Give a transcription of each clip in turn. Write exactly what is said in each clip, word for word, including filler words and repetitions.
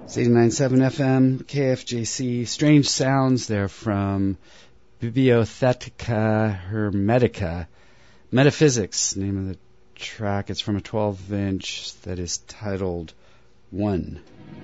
It's eighty-nine point seven F M, K F J C. Strange sounds there from Bibliotheca Hermetica. Metaphysics, name of the track. It's from a twelve inch that is titled One.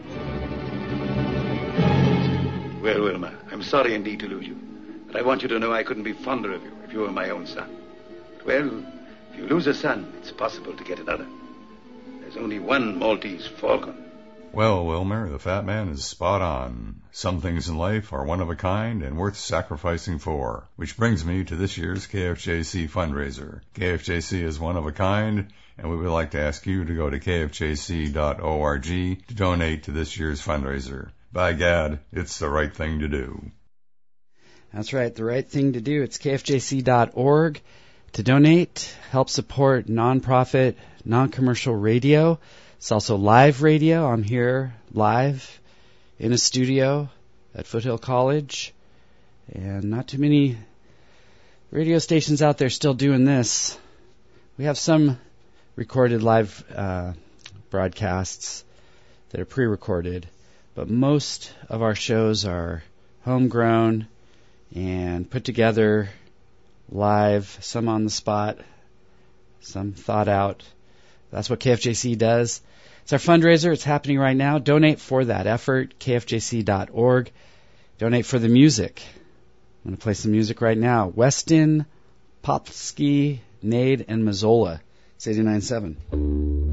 Well, Wilma, I'm sorry indeed to lose you. But I want you to know I couldn't be fonder of you if you were my own son. But, well, if you lose a son, it's possible to get another. There's only one Maltese falcon. Well, Wilmer, the fat man is spot on. Some things in life are one of a kind and worth sacrificing for. Which brings me to this year's K F J C fundraiser. K F J C is one of a kind, and we would like to ask you to go to k f j c dot org to donate to this year's fundraiser. By gad, it's the right thing to do. That's right, the right thing to do. It's k f j c dot org to donate, help support nonprofit, non-commercial radio. It's also live radio. I'm here live in a studio at Foothill College. And not too many radio stations out there still doing this. We have some recorded live uh, broadcasts that are pre-recorded, but most of our shows are homegrown and put together live, some on the spot, some thought out. That's what K F J C does. It's our fundraiser. It's happening right now. Donate for that effort, k f j c dot org. Donate for the music. I'm going to play some music right now. Weston, Popsky, Nade, and Mazzola. It's eighty-nine point seven.